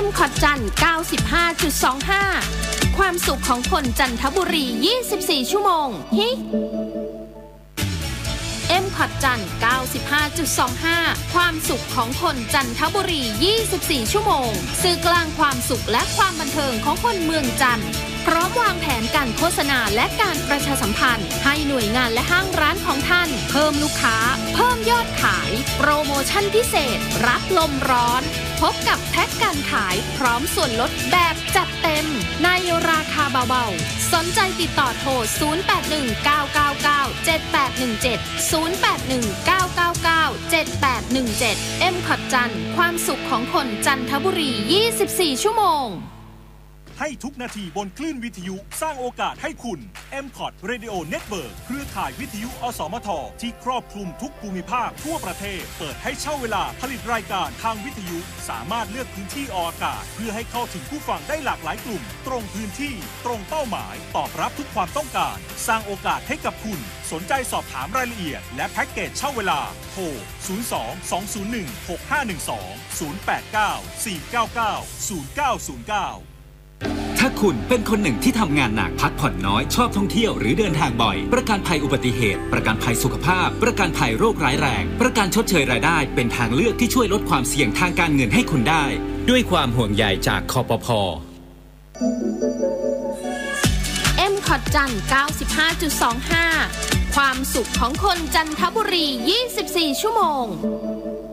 คอทจัน 95.25 ความสุขของคนจันทบุรี 24 ชั่วโมงฮิคอทจัน 95.25 ความสุขของคนจันทบุรี 24 ชั่วโมงสื่อกลางความสุขและความบันเทิงของคนเมืองจันทร์พร้อมวางแผนการโฆษณาและการประชาสัมพันธ์ให้หน่วยงานและห้างร้านของท่านเพิ่มลูกค้าเพิ่มยอดขายโปรโมชั่นพิเศษรับลมร้อนพบกับแพ็กการขายพร้อมส่วนลดแบบจัดเต็มในราคาเบาๆสนใจติดต่อโทร 0819997717 M คอทจันความสุขของคนจันทบุรี 24 ชั่วโมงให้ทุกนาทีบนคลื่นวิทยุสร้างโอกาสให้คุณ M-Cot Radio Network เครือข่ายวิทยุอสมทที่ครอบคลุมทุกภูมิภาคทั่วประเทศเปิดให้เช่าเวลาผลิตรายการทางวิทยุสามารถเลือกพื้นที่ออกอากาศเพื่อให้เข้าถึงผู้ฟังได้หลากหลายกลุ่มตรงพื้นที่ตรงเป้าหมายตอบรับทุกความต้องการสร้างโอกาสให้กับคุณสนใจสอบถามรายละเอียดและแพ็กเกจเช่าเวลาโทร 02-201-6512-089-499-0909 ถ้าคุณเป็นคนหนึ่งที่ทำงานหนักพักผ่อนน้อยชอบท่องเที่ยวหรือเดินทางบ่อยประกันภัยอุบัติเหตุประกันภัยสุขภาพประกันภัยโรคร้ายแรงประกันชดเชยรายได้เป็นทางเลือกที่ช่วยลดความเสี่ยงทางการเงินให้คุณได้ด้วยความห่วงใยจากคปภ. M คอทจัน 95.25 ความสุขของคนจันทบุรี 24 ชั่วโมง